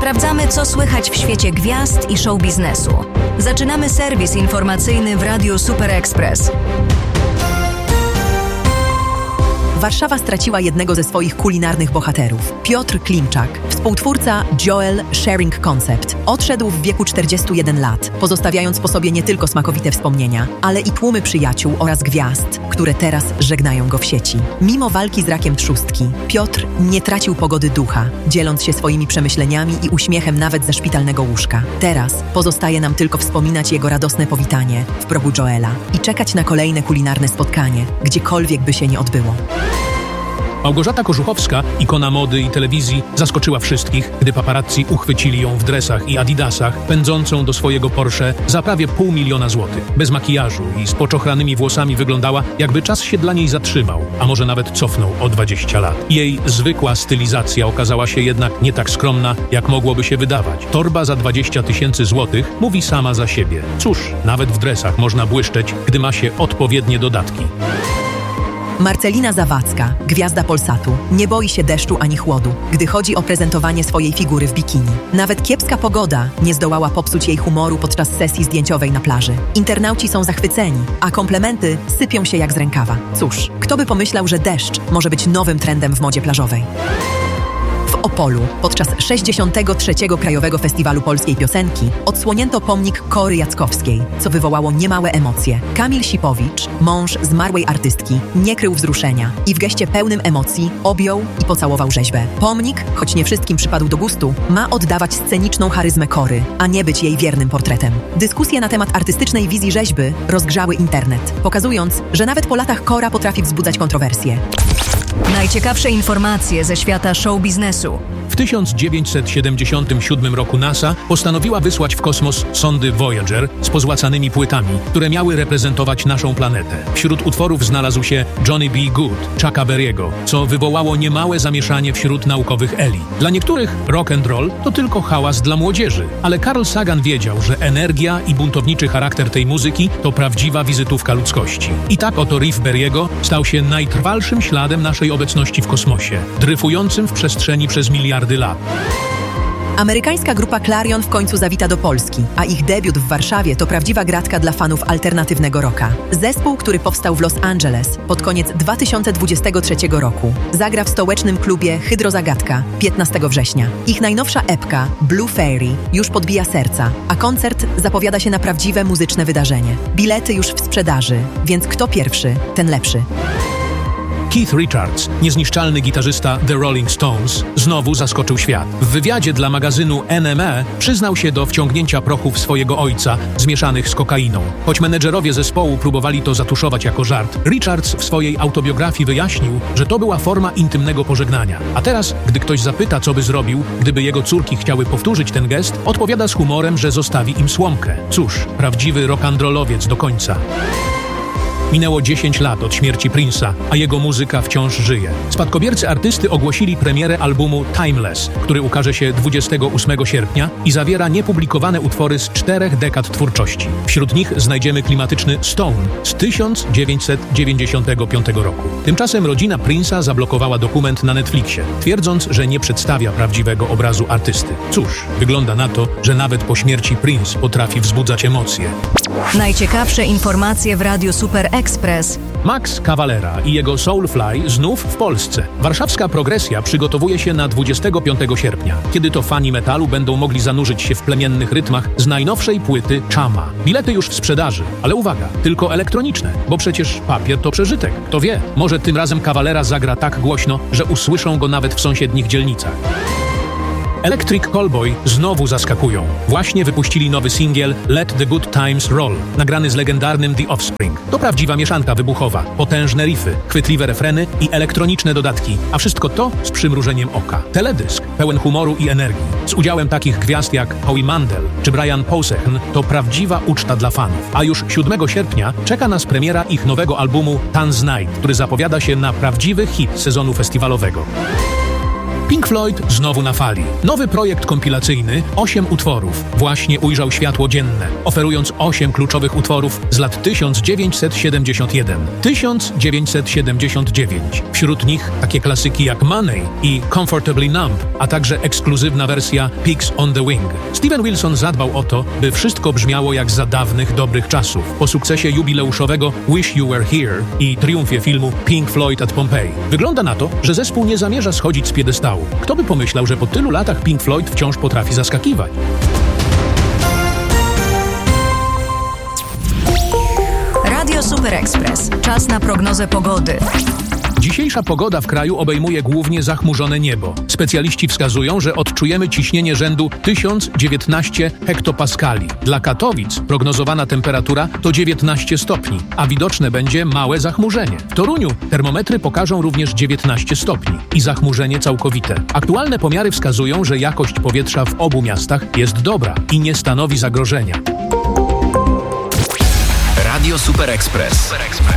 Sprawdzamy, co słychać w świecie gwiazd i show biznesu. Zaczynamy serwis informacyjny w Radiu Super Express. Warszawa straciła jednego ze swoich kulinarnych bohaterów. Piotr Klimczak, współtwórca Joel Sharing Concept, odszedł w wieku 41 lat, pozostawiając po sobie nie tylko smakowite wspomnienia, ale i tłumy przyjaciół oraz gwiazd, które teraz żegnają go w sieci. Mimo walki z rakiem trzustki, Piotr nie tracił pogody ducha, dzieląc się swoimi przemyśleniami i uśmiechem nawet ze szpitalnego łóżka. Teraz pozostaje nam tylko wspominać jego radosne powitanie w progu Joela i czekać na kolejne kulinarne spotkanie, gdziekolwiek by się nie odbyło. Małgorzata Kożuchowska, ikona mody i telewizji, zaskoczyła wszystkich, gdy paparazzi uchwycili ją w dresach i adidasach, pędzącą do swojego Porsche za prawie 500 000 złotych. Bez makijażu i z poczochranymi włosami wyglądała, jakby czas się dla niej zatrzymał, a może nawet cofnął o 20 lat. Jej zwykła stylizacja okazała się jednak nie tak skromna, jak mogłoby się wydawać. Torba za 20 000 złotych mówi sama za siebie. Cóż, nawet w dresach można błyszczeć, gdy ma się odpowiednie dodatki. Marcelina Zawadzka, gwiazda Polsatu, nie boi się deszczu ani chłodu, gdy chodzi o prezentowanie swojej figury w bikini. Nawet kiepska pogoda nie zdołała popsuć jej humoru podczas sesji zdjęciowej na plaży. Internauci są zachwyceni, a komplementy sypią się jak z rękawa. Cóż, kto by pomyślał, że deszcz może być nowym trendem w modzie plażowej? W Opolu podczas 63. Krajowego Festiwalu Polskiej Piosenki odsłonięto pomnik Kory Jackowskiej, co wywołało niemałe emocje. Kamil Sipowicz, mąż zmarłej artystki, nie krył wzruszenia i w geście pełnym emocji objął i pocałował rzeźbę. Pomnik, choć nie wszystkim przypadł do gustu, ma oddawać sceniczną charyzmę Kory, a nie być jej wiernym portretem. Dyskusje na temat artystycznej wizji rzeźby rozgrzały internet, pokazując, że nawet po latach Kora potrafi wzbudzać kontrowersje. Najciekawsze informacje ze świata show biznesu. W 1977 roku NASA postanowiła wysłać w kosmos sondy Voyager z pozłacanymi płytami, które miały reprezentować naszą planetę. Wśród utworów znalazł się Johnny B. Good, Chucka Berry'ego, co wywołało niemałe zamieszanie wśród naukowych elit. Dla niektórych rock and roll to tylko hałas dla młodzieży, ale Carl Sagan wiedział, że energia i buntowniczy charakter tej muzyki to prawdziwa wizytówka ludzkości. I tak oto riff Berry'ego stał się najtrwalszym śladem naszej obecności w kosmosie, dryfującym w przestrzeni przez miliardy lat. Amerykańska grupa Clarion w końcu zawita do Polski, a ich debiut w Warszawie to prawdziwa gratka dla fanów alternatywnego rocka. Zespół, który powstał w Los Angeles pod koniec 2023 roku, zagra w stołecznym klubie Hydrozagadka 15 września. Ich najnowsza epka, Blue Fairy, już podbija serca, a koncert zapowiada się na prawdziwe muzyczne wydarzenie. Bilety już w sprzedaży, więc kto pierwszy, ten lepszy. Keith Richards, niezniszczalny gitarzysta The Rolling Stones, znowu zaskoczył świat. W wywiadzie dla magazynu NME przyznał się do wciągnięcia prochów swojego ojca, zmieszanych z kokainą. Choć menedżerowie zespołu próbowali to zatuszować jako żart, Richards w swojej autobiografii wyjaśnił, że to była forma intymnego pożegnania. A teraz, gdy ktoś zapyta, co by zrobił, gdyby jego córki chciały powtórzyć ten gest, odpowiada z humorem, że zostawi im słomkę. Cóż, prawdziwy rock'n'rollowiec do końca. Minęło 10 lat od śmierci Prince'a, a jego muzyka wciąż żyje. Spadkobiercy artysty ogłosili premierę albumu Timeless, który ukaże się 28 sierpnia i zawiera niepublikowane utwory z 4 dekad twórczości. Wśród nich znajdziemy klimatyczny Stone z 1995 roku. Tymczasem rodzina Prince'a zablokowała dokument na Netflixie, twierdząc, że nie przedstawia prawdziwego obrazu artysty. Cóż, wygląda na to, że nawet po śmierci Prince potrafi wzbudzać emocje. Najciekawsze informacje w Radiu Super Express. Max Cavalera i jego Soulfly znów w Polsce. Warszawska Progresja przygotowuje się na 25 sierpnia, kiedy to fani metalu będą mogli zanurzyć się w plemiennych rytmach z najnowszej płyty Chama. Bilety już w sprzedaży, ale uwaga, tylko elektroniczne, bo przecież papier to przeżytek. Kto wie, może tym razem Cavalera zagra tak głośno, że usłyszą go nawet w sąsiednich dzielnicach. Electric Callboy znowu zaskakują. Właśnie wypuścili nowy singiel Let the Good Times Roll, nagrany z legendarnym The Offspring. To prawdziwa mieszanka wybuchowa, potężne riffy, chwytliwe refreny i elektroniczne dodatki, a wszystko to z przymrużeniem oka. Teledysk pełen humoru i energii, z udziałem takich gwiazd jak Howie Mandel czy Brian Posehn, to prawdziwa uczta dla fanów. A już 7 sierpnia czeka nas premiera ich nowego albumu Tanz Night, który zapowiada się na prawdziwy hit sezonu festiwalowego. Pink Floyd znowu na fali. Nowy projekt kompilacyjny, 8 utworów, właśnie ujrzał światło dzienne, oferując 8 kluczowych utworów z lat 1971-1979. Wśród nich takie klasyki jak Money i Comfortably Numb, a także ekskluzywna wersja Pigs on the Wing. Steven Wilson zadbał o to, by wszystko brzmiało jak za dawnych, dobrych czasów. Po sukcesie jubileuszowego Wish You Were Here i triumfie filmu Pink Floyd at Pompeii. Wygląda na to, że zespół nie zamierza schodzić z piedestału. Kto by pomyślał, że po tylu latach Pink Floyd wciąż potrafi zaskakiwać? Radio Super Express. Czas na prognozę pogody. Dzisiejsza pogoda w kraju obejmuje głównie zachmurzone niebo. Specjaliści wskazują, że odczujemy ciśnienie rzędu 1019 hektopaskali. Dla Katowic prognozowana temperatura to 19 stopni, a widoczne będzie małe zachmurzenie. W Toruniu termometry pokażą również 19 stopni i zachmurzenie całkowite. Aktualne pomiary wskazują, że jakość powietrza w obu miastach jest dobra i nie stanowi zagrożenia. Radio Super Express.